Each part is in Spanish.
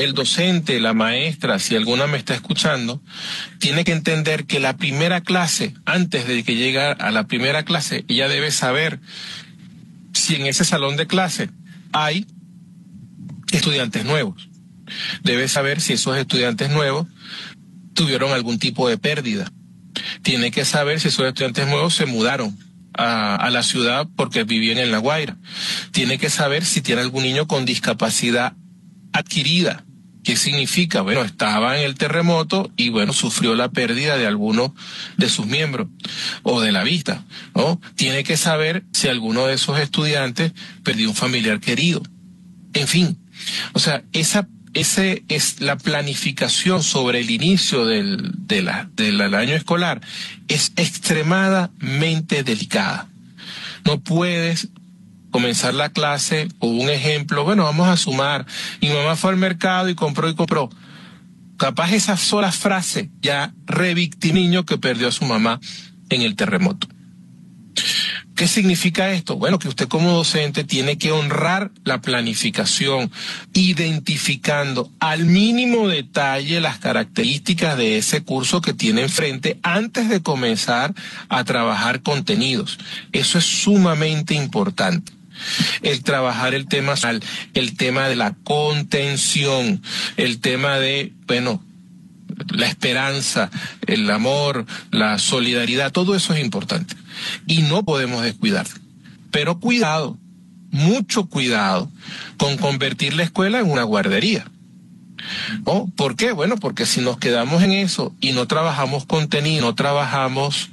el docente, la maestra, si alguna me está escuchando, tiene que entender que la primera clase, antes de que llegue a la primera clase, ella debe saber si en ese salón de clase hay estudiantes nuevos. Debe saber si esos estudiantes nuevos tuvieron algún tipo de pérdida. Tiene que saber si esos estudiantes nuevos se mudaron a la ciudad porque vivían en La Guaira. Tiene que saber si tiene algún niño con discapacidad adquirida. ¿Qué significa? Bueno, estaba en el terremoto y bueno, sufrió la pérdida de alguno de sus miembros o de la vista, ¿no? Tiene que saber si alguno de esos estudiantes perdió un familiar querido. En fin, o sea, esa es la planificación sobre el inicio del año escolar, es extremadamente delicada. No puedes comenzar la clase con un ejemplo, bueno, vamos a sumar, mi mamá fue al mercado y compró. Capaz esa sola frase ya revictima al niño que perdió a su mamá en el terremoto. ¿Qué significa esto? Bueno, que usted como docente tiene que honrar la planificación, identificando al mínimo detalle las características de ese curso que tiene enfrente antes de comenzar a trabajar contenidos. Eso es sumamente importante. El trabajar el tema social, el tema de la contención, el tema de, bueno, la esperanza, el amor, la solidaridad, todo eso es importante. Y no podemos descuidarlo. Pero cuidado, mucho cuidado con convertir la escuela en una guardería. ¿No? ¿Por qué? Bueno, porque si nos quedamos en eso y no trabajamos contenido, no trabajamos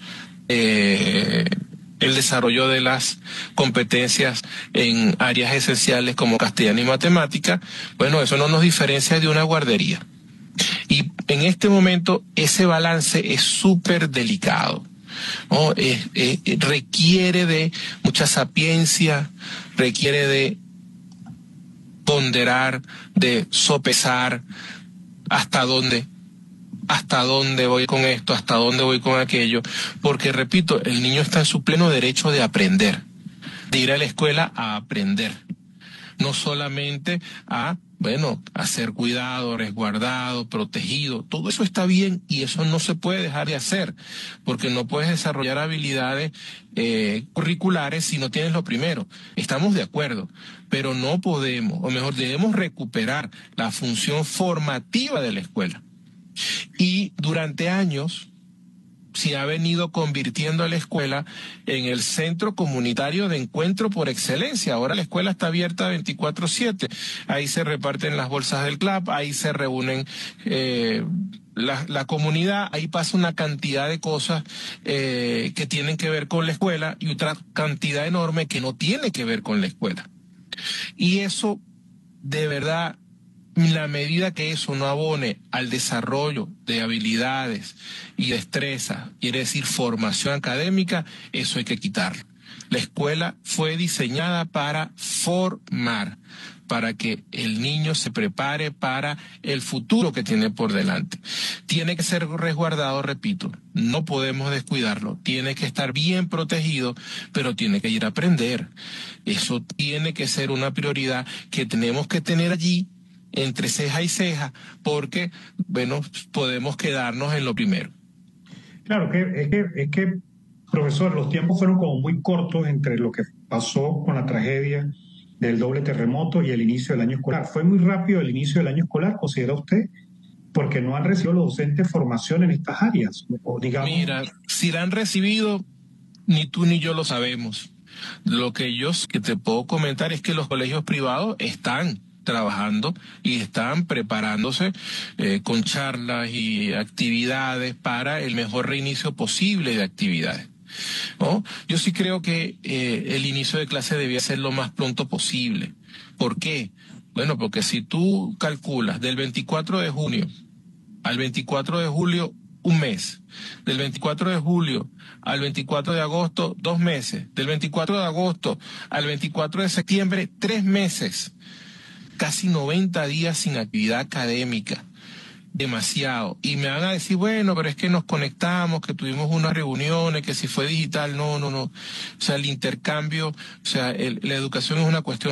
el desarrollo de las competencias en áreas esenciales como castellano y matemática, bueno, eso no nos diferencia de una guardería. Y en este momento ese balance es súper delicado, ¿no? Requiere de mucha sapiencia, requiere de ponderar, de sopesar hasta dónde voy con esto, hasta dónde voy con aquello, porque repito, el niño está en su pleno derecho de aprender, de ir a la escuela a aprender, no solamente a ser cuidado, resguardado, protegido. Todo eso está bien y eso no se puede dejar de hacer, porque no puedes desarrollar habilidades curriculares si no tienes lo primero. Estamos de acuerdo, pero no podemos, o mejor, debemos recuperar la función formativa de la escuela. Y durante años se ha venido convirtiendo a la escuela en el centro comunitario de encuentro por excelencia. Ahora la escuela está abierta 24/7. Ahí se reparten las bolsas del CLAP, ahí se reúnen la comunidad, ahí pasa una cantidad de cosas que tienen que ver con la escuela y otra cantidad enorme que no tiene que ver con la escuela. Y eso, de verdad, la medida que eso no abone al desarrollo de habilidades y destrezas, quiere decir formación académica, eso hay que quitarlo. La escuela fue diseñada para formar, para que el niño se prepare para el futuro que tiene por delante. Tiene que ser resguardado, repito, no podemos descuidarlo, tiene que estar bien protegido, pero tiene que ir a aprender. Eso tiene que ser una prioridad que tenemos que tener allí, entre ceja y ceja, porque, bueno, podemos quedarnos en lo primero. Claro, es que, profesor, los tiempos fueron como muy cortos entre lo que pasó con la tragedia del doble terremoto y el inicio del año escolar. ¿Fue muy rápido el inicio del año escolar, considera usted? Porque no han recibido los docentes formación en estas áreas. O digamos... Mira, si la han recibido, ni tú ni yo lo sabemos. Lo que te puedo comentar es que los colegios privados están trabajando y están preparándose con charlas y actividades para el mejor reinicio posible de actividades, ¿no? Yo sí creo que el inicio de clase debía ser lo más pronto posible. ¿Por qué? Bueno, porque si tú calculas del 24 de junio al 24 de julio, un mes. Del 24 de julio al 24 de agosto, 2 meses. Del 24 de agosto al 24 de septiembre, 3 meses. Casi 90 días sin actividad académica. Demasiado. Y me van a decir, bueno, pero es que nos conectamos, que tuvimos unas reuniones, que si fue digital, no. O sea, el intercambio, o sea, la educación es una cuestión